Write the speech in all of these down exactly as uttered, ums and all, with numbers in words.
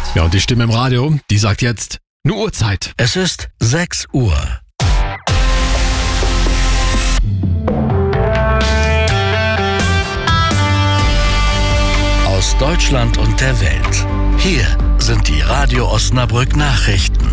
Ja, und die Stimme im Radio, die sagt jetzt eine Uhrzeit. Es ist sechs Uhr. Aus Deutschland und der Welt. Hier sind die Radio Osnabrück Nachrichten.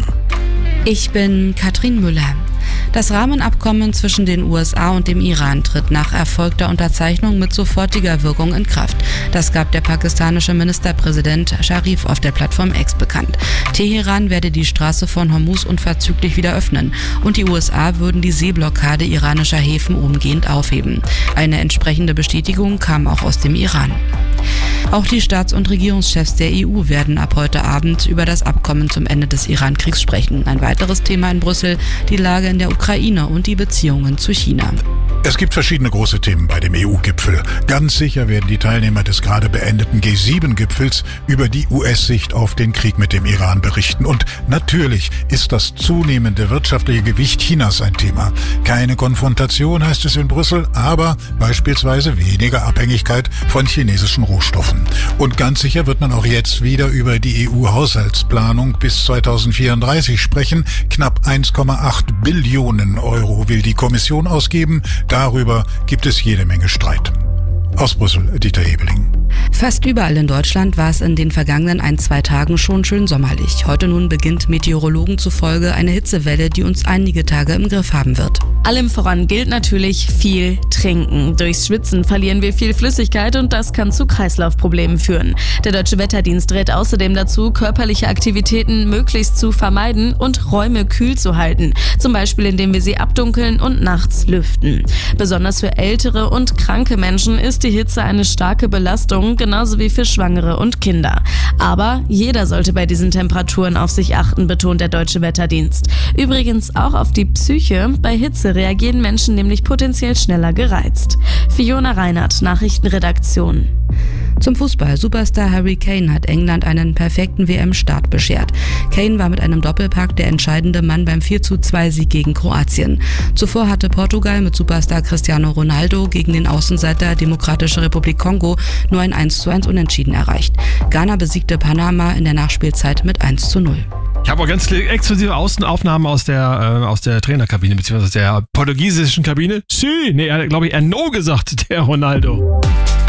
Ich bin Katrin Müller. Das Rahmenabkommen zwischen den U S A und dem Iran tritt nach erfolgter Unterzeichnung mit sofortiger Wirkung in Kraft. Das gab der pakistanische Ministerpräsident Sharif auf der Plattform X bekannt. Teheran werde die Straße von Hormuz unverzüglich wieder öffnen und die U S A würden die Seeblockade iranischer Häfen umgehend aufheben. Eine entsprechende Bestätigung kam auch aus dem Iran. Auch die Staats- und Regierungschefs der E U werden ab heute Abend über das Abkommen zum Ende des Iran-Kriegs sprechen. Ein weiteres Thema in Brüssel, die Lage in der Ukraine und die Beziehungen zu China. Es gibt verschiedene große Themen bei dem E U-Gipfel. Ganz sicher werden die Teilnehmer des gerade beendeten G sieben Gipfels über die U S-Sicht auf den Krieg mit dem Iran berichten. Und natürlich ist das zunehmende wirtschaftliche Gewicht Chinas ein Thema. Keine Konfrontation heißt es in Brüssel, aber beispielsweise weniger Abhängigkeit von chinesischen Rohstoffen. Und ganz sicher wird man auch jetzt wieder über die E U-Haushaltsplanung bis zweitausendvierunddreißig sprechen. Knapp eins Komma acht Billionen Euro will die Kommission ausgeben. Darüber gibt es jede Menge Streit. Aus Brüssel, Dieter Hebeling. Fast überall in Deutschland war es in den vergangenen ein, zwei Tagen schon schön sommerlich. Heute nun beginnt Meteorologen zufolge eine Hitzewelle, die uns einige Tage im Griff haben wird. Allem voran gilt natürlich viel trinken. Durchs Schwitzen verlieren wir viel Flüssigkeit und das kann zu Kreislaufproblemen führen. Der Deutsche Wetterdienst rät außerdem dazu, körperliche Aktivitäten möglichst zu vermeiden und Räume kühl zu halten. Zum Beispiel, indem wir sie abdunkeln und nachts lüften. Besonders für ältere und kranke Menschen ist die Hitze eine starke Belastung, genauso wie für Schwangere und Kinder. Aber jeder sollte bei diesen Temperaturen auf sich achten, betont der Deutsche Wetterdienst. Übrigens auch auf die Psyche. Bei Hitze reagieren Menschen nämlich potenziell schneller gereizt. Fiona Reinhardt, Nachrichtenredaktion. Zum Fußball. Superstar Harry Kane hat England einen perfekten W M-Start beschert. Kane war mit einem Doppelpack der entscheidende Mann beim vier zu zwei Sieg gegen Kroatien. Zuvor hatte Portugal mit Superstar Cristiano Ronaldo gegen den Außenseiter Demokratische Republik Kongo nur ein eins zu eins Unentschieden erreicht. Ghana besiegte Panama in der Nachspielzeit mit eins zu null. Ich habe auch ganz exklusive Außenaufnahmen aus der, äh, aus der Trainerkabine, beziehungsweise aus der portugiesischen Kabine. Sí, nee, er hat, glaube ich, er no gesagt, der Ronaldo.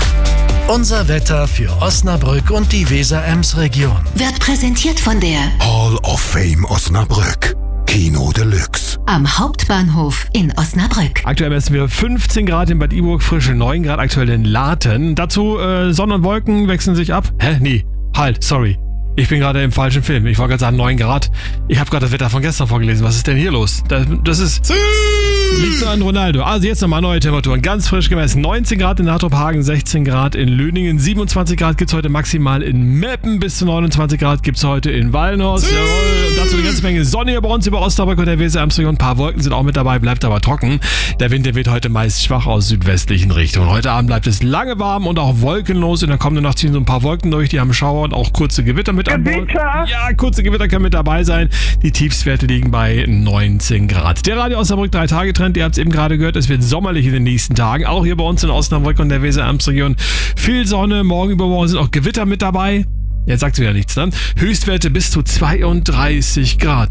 Unser Wetter für Osnabrück und die Weser-Ems-Region Wird präsentiert von der Hall of Fame Osnabrück. Kino Deluxe. am Hauptbahnhof in Osnabrück. Aktuell messen wir fünfzehn Grad in Bad Iburg, frische neun Grad aktuell in Laten. Dazu äh, Sonne und Wolken wechseln sich ab. Hä? Nee, halt, sorry. Ich bin gerade im falschen Film. Ich wollte gerade sagen neun Grad. Ich habe gerade das Wetter von gestern vorgelesen. Was ist denn hier los? Das, das ist... Sie! Liegt an Ronaldo. Also jetzt nochmal neue Temperaturen. Ganz frisch gemessen. neunzehn Grad in Natrop-Hagen, sechzehn Grad in Löningen, siebenundzwanzig Grad gibt es heute maximal in Meppen, bis zu neunundzwanzig Grad gibt es heute in Wallenhorst. Jawohl. Und dazu eine ganze Menge Sonne hier bei uns über Osnabrück und der Weser-Ems-Region. Ein paar Wolken sind auch mit dabei, bleibt aber trocken. Der Wind, der weht heute meist schwach aus südwestlichen Richtungen. Heute Abend bleibt es lange warm und auch wolkenlos. In der kommenden Nacht ziehen so ein paar Wolken durch, die haben Schauer und auch kurze Gewitter mit an Bord. Ja, kurze Gewitter können mit dabei sein. Die Tiefstwerte liegen bei neunzehn Grad. Der Radio Osnabrück drei Tage Trend, ihr habt es eben gerade gehört, es wird sommerlich in den nächsten Tagen. Auch hier bei uns in Osnabrück und der Weser-Ems-Region. Viel Sonne, morgen übermorgen sind auch Gewitter mit dabei. Jetzt sagt sie wieder nichts, ne? Höchstwerte bis zu zweiunddreißig Grad.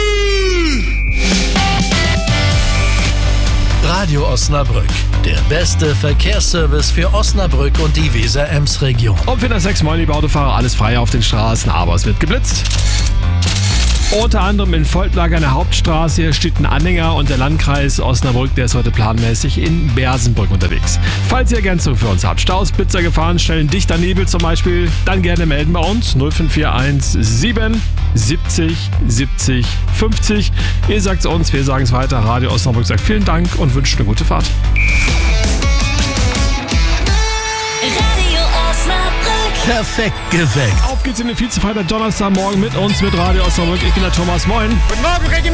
Radio Osnabrück, der beste Verkehrsservice für Osnabrück und die Weser-Ems-Region. Um Viertel nach sechs, moin liebe Autofahrer, alles frei auf den Straßen, aber es wird geblitzt. Unter anderem in Volkberg an der Hauptstraße, hier steht ein Anhänger und der Landkreis Osnabrück, der ist heute planmäßig in Bersenbrück unterwegs. Falls ihr Ergänzung für uns habt, Staus, Blitzer, Gefahrenstellen, dichter Nebel zum Beispiel, dann gerne melden bei uns null fünf vier eins sieben siebzig siebzig fünfzig. Ihr sagt es uns, wir sagen es weiter. Radio Osnabrück sagt vielen Dank und wünscht eine gute Fahrt. Perfekt geweckt. Auf geht's in den Vizefreitag Donnerstagmorgen mit uns, mit Radio Osnabrück. Ich bin der Thomas, moin. Guten Morgen, Regiment.